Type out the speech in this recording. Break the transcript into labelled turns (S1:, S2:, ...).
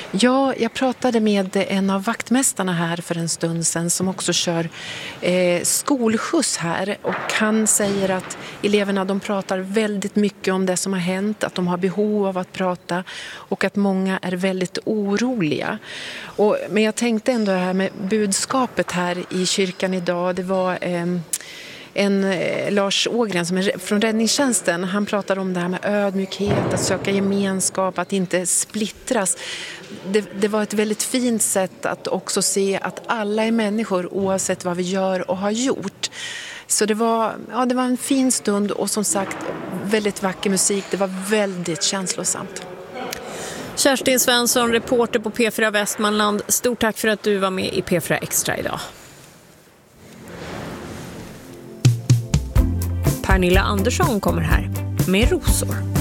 S1: Ja, jag pratade med en av vaktmästarna här för en stund sedan som också kör skolskjuts här, och han säger att eleverna de pratar väldigt mycket om det som har hänt, att de har behov av att prata och att många är väldigt oroliga. Men jag tänkte ändå det här med budskapet här i kyrkan idag, det var Lars Ågren som är från räddningstjänsten, han pratar om det här med ödmjukhet, att söka gemenskap, att inte splittras. Det var ett väldigt fint sätt att också se att alla är människor oavsett vad vi gör och har gjort. Så det var en fin stund och som sagt väldigt vacker musik, det var väldigt känslosamt.
S2: Kerstin Svensson, reporter på P4 Västmanland, stort tack för att du var med i P4 Extra idag. Pernilla Andersson kommer här med rosor.